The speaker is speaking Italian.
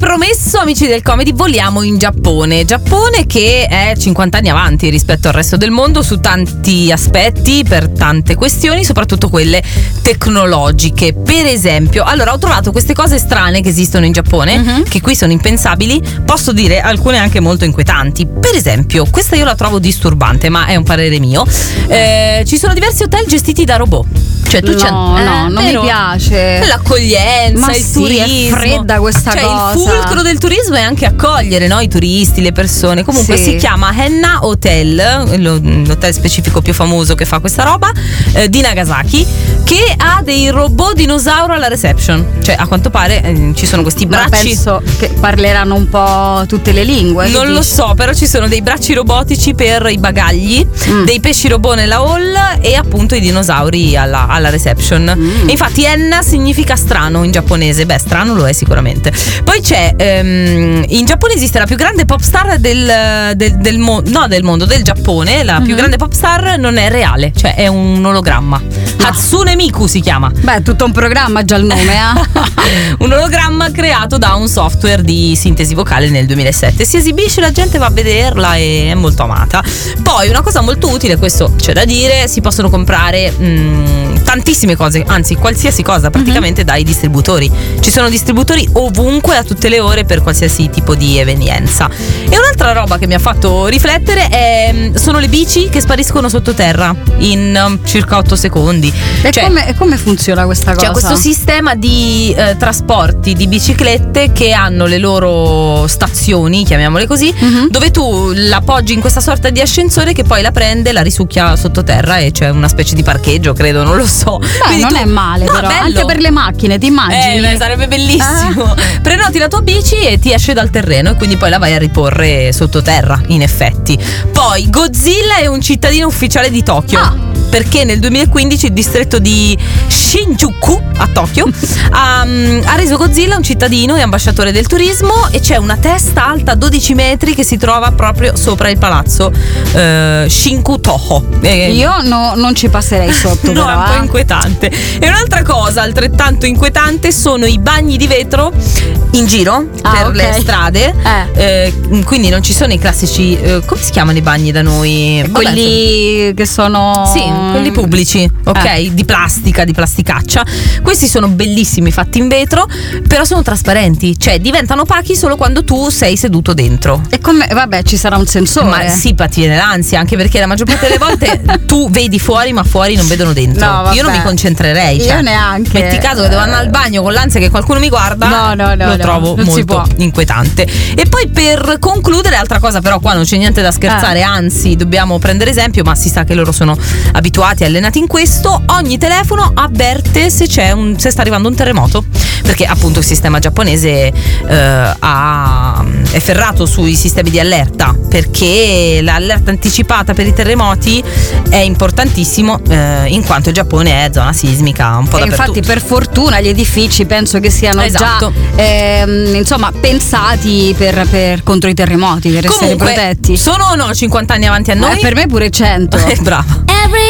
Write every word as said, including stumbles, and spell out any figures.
promesso, amici del comedy, voliamo in Giappone. Giappone che è cinquanta anni avanti rispetto al resto del mondo su tanti aspetti, per tante questioni, soprattutto quelle tecnologiche. Per esempio, allora ho trovato queste cose strane che esistono in Giappone, uh-huh. che qui sono impensabili, posso dire alcune anche molto inquietanti. Per esempio, questa io la trovo disturbante, ma è un parere mio. Eh, ci sono diversi hotel gestiti da robot. Cioè tu no, c'è, no, eh, non vero? mi piace. L'accoglienza, ma il sì, turismo. è fredda questa cioè, cosa. Il fulcro del turismo è anche accogliere, no? I turisti, le persone. Comunque sì. si chiama Henna Hotel, l'hotel specifico più famoso che fa questa roba, eh, di Nagasaki, che ha dei robot dinosauro alla reception. Cioè a quanto pare eh, ci sono questi bracci. Ma penso che parleranno un po' tutte le lingue. Non lo dici? so, però ci sono dei bracci robotici per i bagagli, mm. dei pesci robot nella hall e appunto i dinosauri alla, alla reception. Mm. E infatti Henna significa strano in giapponese. Beh, strano lo è sicuramente. Poi c'è ehm, in Giappone esiste la più grande pop star del, del, del mondo, no del mondo, del Giappone. La mm-hmm. più grande pop star non è reale, cioè è un ologramma. No. Hatsune Miku si chiama. Beh, è tutto un programma già il nome, eh? Un ologramma creato da un software di sintesi vocale nel duemilasette. Si esibisce, la gente va a vederla e è molto amata. Poi una cosa molto utile, questo c'è da dire, si possono comprare mh, tantissime cose, anzi qualsiasi cosa praticamente mm-hmm. dai distributori. Ci sono distributori ovunque a tutte le ore per qualsiasi tipo di evenienza. E un'altra roba che mi ha fatto riflettere è, sono le bici che spariscono sottoterra in um, circa otto secondi. E cioè, come, come funziona questa cosa? C'è questo sistema di eh, trasporti di biciclette che hanno le loro stazioni, chiamiamole così, mm-hmm. dove tu l'appoggi in questa sorta di ascensore che poi la prende, la risucchia sottoterra e c'è una specie di parcheggio, credo, non lo so. Beh, non tu, è male, no, però bello. Anche per le macchine, ti immagini? Eh, beh, sarebbe bellissimo. Eh? Prenoti la tua bici e ti esce dal terreno e quindi poi la vai a riporre sottoterra, in effetti. Poi Godzilla è un cittadino ufficiale di Tokyo. Ah. Perché nel duemilaquindici il distretto di Shinjuku a Tokyo ha, ha reso Godzilla un cittadino e ambasciatore del turismo, e c'è una testa alta dodici metri che si trova proprio sopra il palazzo eh, Shinkutoho. Eh, Io no, non ci passerei sotto. no, però, è un po' eh. inquietante. E un'altra cosa altrettanto inquietante sono i bagni di vetro in giro ah, per okay. le strade. Eh. Eh, quindi non ci sono i classici eh, come si chiamano i bagni da noi? Quelli Vabbè, che sono sì, quelli pubblici, ok? Eh. Di plastica, di plasticaccia. Questi sono bellissimi, fatti in vetro, però sono trasparenti, cioè diventano opachi solo quando tu sei seduto dentro. E come, vabbè, ci sarà un sensore. Ma sì, ti viene l'ansia, anche perché la maggior parte delle volte tu vedi fuori, ma fuori non vedono dentro. No, vabbè. Io non mi concentrerei. Cioè, io neanche. Metti caso che devo andare al bagno con l'ansia che qualcuno mi guarda. No, no, no. Lo no, trovo non molto inquietante. E poi per concludere, altra cosa, però qua non c'è niente da scherzare, eh. anzi dobbiamo prendere esempio, ma si sa che loro sono abituati, allenati in questo. Ogni telefono avverte se c'è un, se sta arrivando un terremoto, perché appunto il sistema giapponese eh, ha, è ferrato sui sistemi di allerta, perché l'allerta anticipata per i terremoti è importantissimo, eh, in quanto il Giappone è zona sismica un po' e dappertutto. infatti per fortuna gli edifici penso che siano esatto. già ehm, insomma pensati per, per contro i terremoti, per Comunque, essere protetti. Sono o no cinquanta anni avanti a noi? Eh, per me pure cento. Brava.